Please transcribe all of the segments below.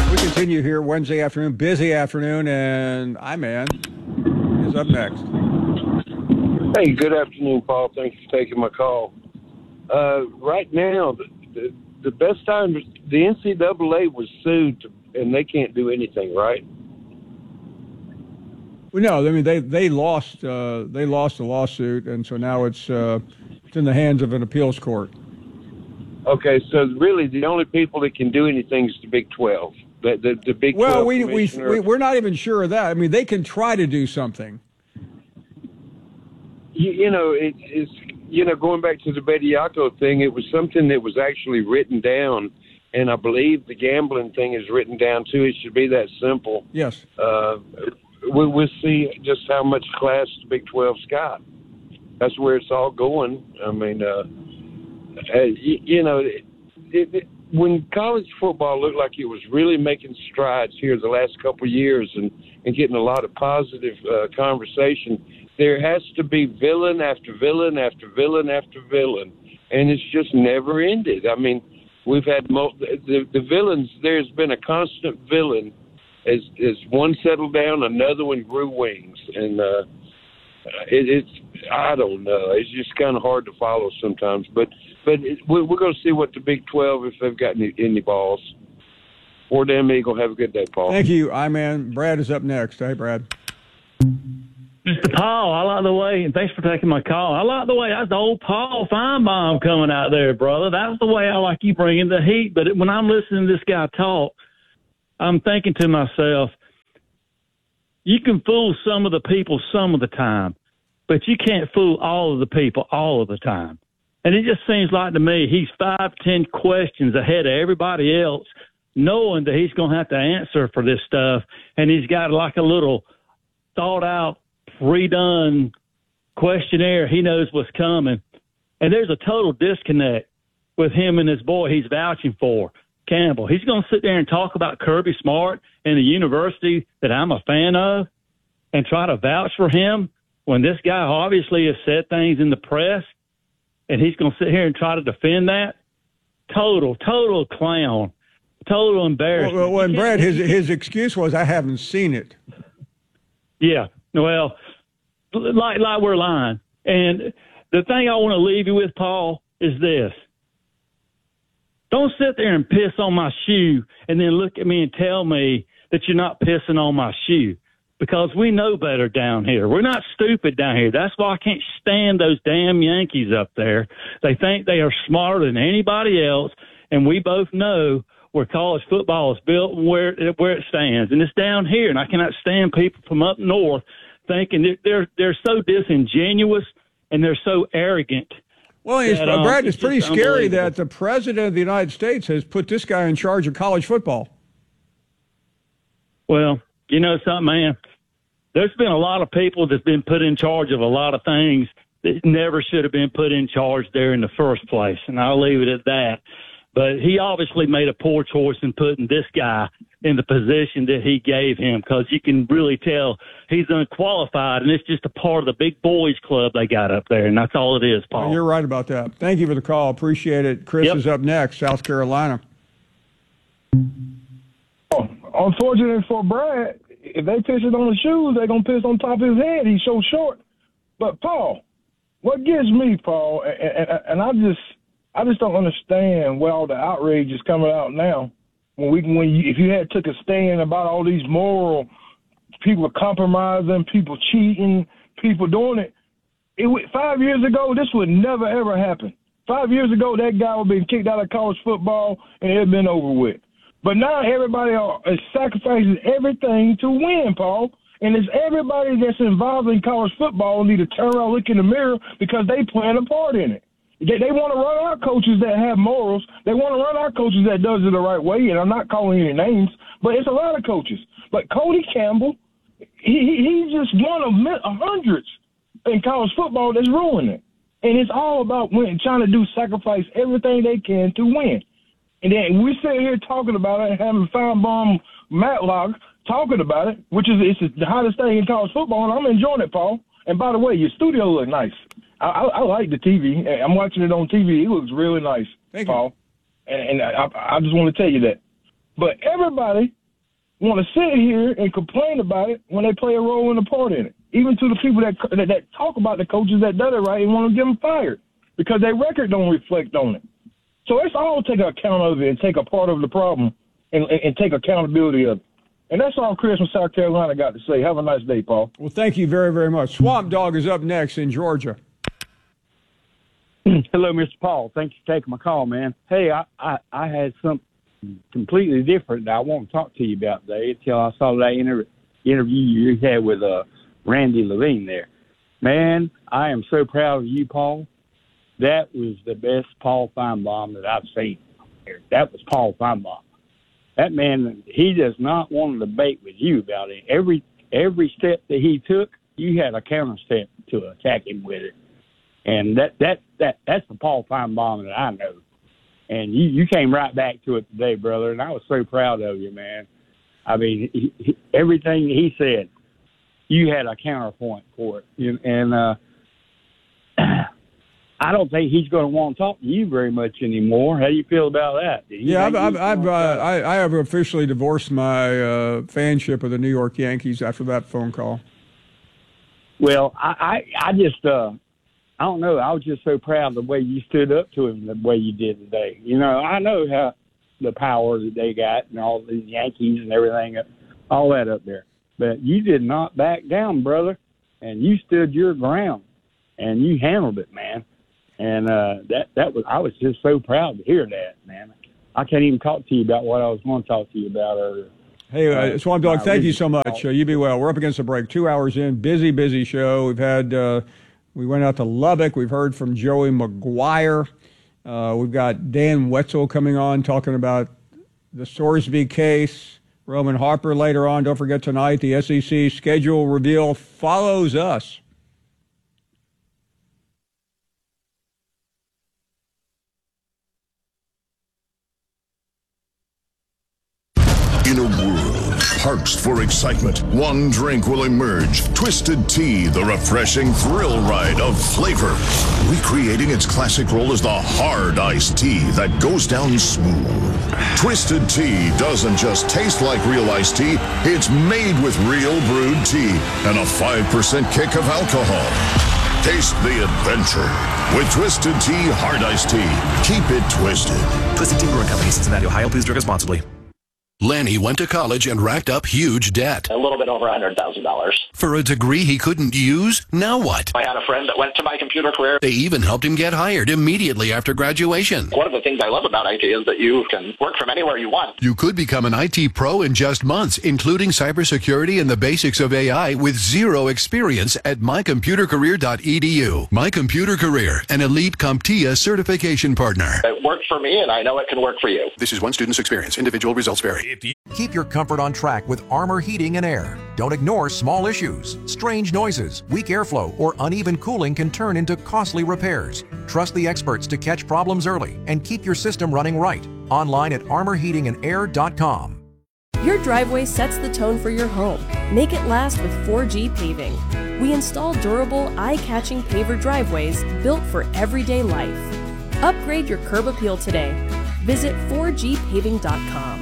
We continue here Wednesday afternoon, busy afternoon, and I-Man is up next. Hey, good afternoon, Paul. Thanks for taking my call. Right now, the best time, the NCAA was sued, and they can't do anything, right? Well, no, I mean they lost a lawsuit, and so now it's in the hands of an appeals court. Okay, so really the only people that can do anything is the Big 12. The Big 12. Well, we're not even sure of that. I mean, they can try to do something. It's going back to the Bediako thing, it was something that was actually written down, and I believe the gambling thing is written down too. It should be that simple. Yes. We'll see just how much class the Big 12's got. That's where it's all going. I mean, when college football looked like it was really making strides here the last couple of years and getting a lot of positive conversation, there has to be villain after villain after villain after villain, and it's just never ended. I mean, we've had the villains. There's been a constant villain. As one settled down, another one grew wings, and it's I don't know. It's just kind of hard to follow sometimes. But we're going to see what the Big 12 if they've got any balls. Or damn Eagle. Have a good day, Paul. Thank you, I-Man. Brad is up next. Hey, Brad. Mr. Paul, I like the way, and thanks for taking my call. I like the way that's the old Paul Feinbaum coming out there, brother. That's the way I like you bringing the heat. But when I'm listening to this guy talk, I'm thinking to myself, you can fool some of the people some of the time, but you can't fool all of the people all of the time. And it just seems like to me he's 5-10 questions ahead of everybody else, knowing that he's going to have to answer for this stuff. And he's got like a little thought-out, redone questionnaire. He knows what's coming. And there's a total disconnect with him and his boy he's vouching for, Campbell. He's going to sit there and talk about Kirby Smart and the university that I'm a fan of and try to vouch for him when this guy obviously has said things in the press, and he's going to sit here and try to defend that. Total clown. Total embarrassment. Well, and Brad, his excuse was, I haven't seen it. Yeah. Well, like we're lying. And the thing I want to leave you with, Paul, is this. Don't sit there and piss on my shoe and then look at me and tell me that you're not pissing on my shoe, because we know better down here. We're not stupid down here. That's why I can't stand those damn Yankees up there. They think they are smarter than anybody else, and we both know where college football is built and where it stands. And it's down here, and I cannot stand people from up north thinking that they're so disingenuous and they're so arrogant. Well, Brad, it's pretty scary that the president of the United States has put this guy in charge of college football. Well, you know something, man? There's been a lot of people that's been put in charge of a lot of things that never should have been put in charge there in the first place, and I'll leave it at that. But he obviously made a poor choice in putting this guy in the position that he gave him, because you can really tell he's unqualified, and it's just a part of the big boys club they got up there, and that's all it is, Paul. Well, you're right about that. Thank you for the call. Appreciate it. Chris is up next, South Carolina. Unfortunately for Brad, if they piss it on the shoes, they're going to piss on top of his head. He's so short. But, Paul, what gets me, Paul, and I just don't understand where all the outrage is coming out now. If you had took a stand about all these moral people compromising, people cheating, people doing it, 5 years ago, this would never, ever happen. 5 years ago, that guy would have been kicked out of college football, and it had been over with. But now everybody is sacrificing everything to win, Paul. And it's everybody that's involved in college football need to turn around and look in the mirror, because they playing a part in it. They want to run our coaches that have morals. They want to run our coaches that does it the right way. And I'm not calling any names, but it's a lot of coaches. But Cody Campbell, he's just one of hundreds in college football that's ruining it. And it's all about trying to sacrifice everything they can to win. And then we sit here talking about it, having Feinbaum, Matlock talking about it, which is it's the hottest thing in college football, and I'm enjoying it, Paul. And by the way, your studio looks nice. I like the TV. I'm watching it on TV. It looks really nice, Paul. And I just want to tell you that. But everybody want to sit here and complain about it when they play a role in the part in it. Even to the people that talk about the coaches that done it right and want to get them fired because their record don't reflect on it. So let's all take account of it and take a part of the problem and take accountability of it. And that's all Chris from South Carolina got to say. Have a nice day, Paul. Well, thank you very, very much. Swamp Dog is up next in Georgia. Hello, Mr. Paul. Thanks for taking my call, man. Hey, I had something completely different that I want to talk to you about today until I saw that interview you had with Randy Levine there. Man, I am so proud of you, Paul. That was the best Paul Feinbaum that I've seen. That was Paul Feinbaum. That man, he does not want to debate with you about it. Every step that he took, you had a counter step to attack him with it. And that's the Paul Feinbaum that I know. And you came right back to it today, brother, and I was so proud of you, man. I mean, everything he said, you had a counterpoint for it. And I don't think he's going to want to talk to you very much anymore. How do you feel about that? Yeah, I have officially divorced my fanship of the New York Yankees after that phone call. Well, I just I don't know. I was just so proud of the way you stood up to him the way you did today. You know, I know how the power that they got and all the Yankees and everything, all that up there. But you did not back down, brother, and you stood your ground, and you handled it, man. And that was I was just so proud to hear that, man. I can't even talk to you about what I was going to talk to you about earlier. Hey, Swamp Dog, thank you so much. You be well. We're up against the break. 2 hours in, busy show. We've had we went out to Lubbock. We've heard from Joey McGuire. We've got Dan Wetzel coming on talking about the Sorsby case. Roman Harper later on. Don't forget tonight, the SEC schedule reveal follows us. In a world parched for excitement, one drink will emerge. Twisted Tea, the refreshing thrill ride of flavor. Recreating its classic role as the hard iced tea that goes down smooth. Twisted Tea doesn't just taste like real iced tea, it's made with real brewed tea and a 5% kick of alcohol. Taste the adventure with Twisted Tea Hard Iced Tea. Keep it twisted. Twisted Tea Brewing Company, Cincinnati, Ohio. Please drink responsibly. Lanny went to college and racked up huge debt. A little bit over $100,000. For a degree he couldn't use? Now what? I had a friend that went to My Computer Career. They even helped him get hired immediately after graduation. One of the things I love about IT is that you can work from anywhere you want. You could become an IT pro in just months, including cybersecurity and the basics of AI with zero experience at mycomputercareer.edu. My Computer Career, an elite CompTIA certification partner. It worked for me, and I know it can work for you. This is one student's experience. Individual results vary. Keep your comfort on track with Armor Heating and Air. Don't ignore small issues. Strange noises, weak airflow, or uneven cooling can turn into costly repairs. Trust the experts to catch problems early and keep your system running right. Online at armorheatingandair.com. Your driveway sets the tone for your home. Make it last with 4G Paving. We install durable, eye-catching paver driveways built for everyday life. Upgrade your curb appeal today. Visit 4gpaving.com.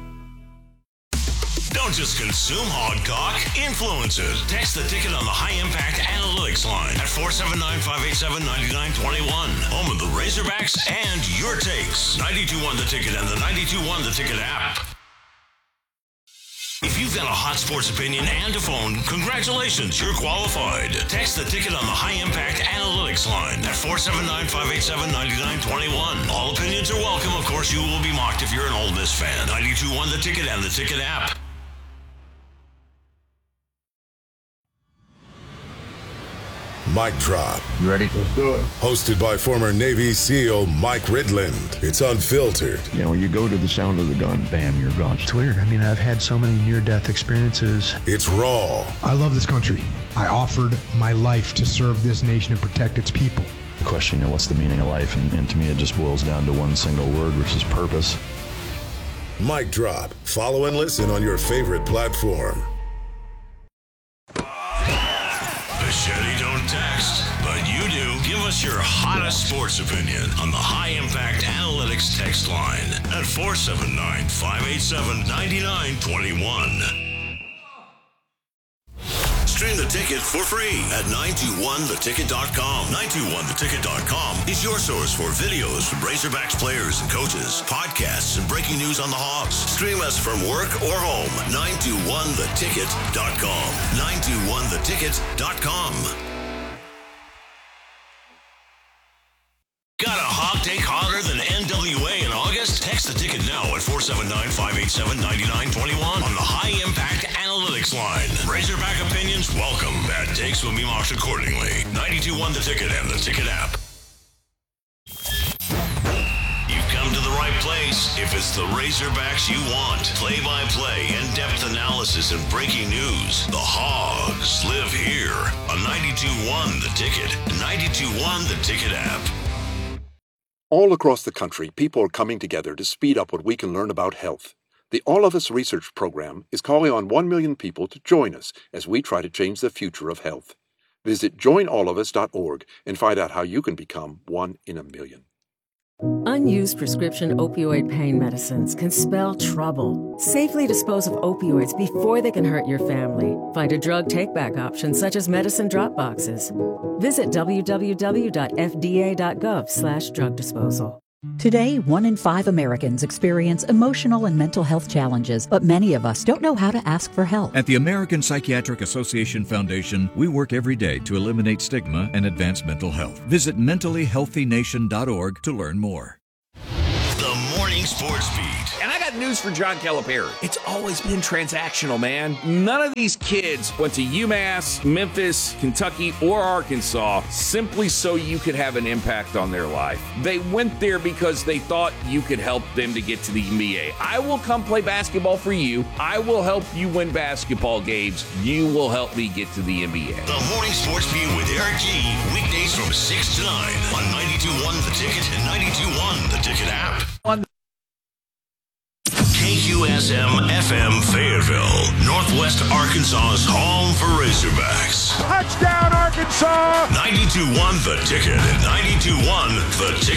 Don't just consume Hogcock, influence it. Text the ticket on the High Impact Analytics line at 479-587-9921. Home of the Razorbacks and your takes. 92.1 The Ticket and the 92.1 The Ticket app. If you've got a hot sports opinion and a phone, congratulations, you're qualified. Text the ticket on the High Impact Analytics line at 479-587-9921. All opinions are welcome. Of course, you will be mocked if you're an Ole Miss fan. 92.1 The Ticket and the Ticket app. Mic Drop. You ready? Let's do it. Hosted by former Navy SEAL Mike Ridland. It's unfiltered. You know, when you go to the sound of the gun, bam, you're gone. It's weird. I mean, I've had so many near-death experiences. It's raw. I love this country. I offered my life to serve this nation and protect its people. The question, you know, what's the meaning of life? And to me, it just boils down to one single word, which is purpose. Mic Drop. Follow and listen on your favorite platform. Machete don't text, but you do. Give us your hottest sports opinion on the High Impact Analytics text line at 479-587-9921. Stream the ticket for free at 921theticket.com. 921theticket.com is your source for videos from Razorbacks players and coaches, podcasts, and breaking news on the Hawks. Stream us from work or home. 921theticket.com. 921theticket.com. Got a hog take hotter than NWA in August? Text the ticket now at 479-587-9921 on the High Impact Analytics line. Razorback opinions welcome. Bad takes will be marked accordingly. 92.1 The Ticket and the Ticket app. You've come to the right place if it's the Razorbacks you want. Play-by-play, in-depth analysis, and breaking news. The Hogs live here on 92.1 The Ticket and 92.1 The Ticket app. All across the country, people are coming together to speed up what we can learn about health. The All of Us Research Program is calling on 1 million people to join us as we try to change the future of health. Visit joinallofus.org and find out how you can become 1 in a million. Unused prescription opioid pain medicines can spell trouble. Safely dispose of opioids before they can hurt your family. Find a drug take-back option such as medicine drop boxes. Visit www.fda.gov/drug disposal. Today, 1 in 5 Americans experience emotional and mental health challenges, but many of us don't know how to ask for help. At the American Psychiatric Association Foundation, we work every day to eliminate stigma and advance mental health. Visit mentallyhealthynation.org to learn more. The Morning Sports Beat. And I got news for John Calipari. It's always been transactional, man. None of these kids went to UMass, Memphis, Kentucky, or Arkansas simply so you could have an impact on their life. They went there because they thought you could help them to get to the NBA. I will come play basketball for you. I will help you win basketball games. You will help me get to the NBA. The Morning Sports Beat with Eric G. Weekdays from 6 to 9 on 92.1 The Ticket and 92.1 The Ticket app. KQSM-FM Fayetteville, Northwest Arkansas's home for Razorbacks. Touchdown, Arkansas! 92.1 The Ticket and 92.1 The Ticket.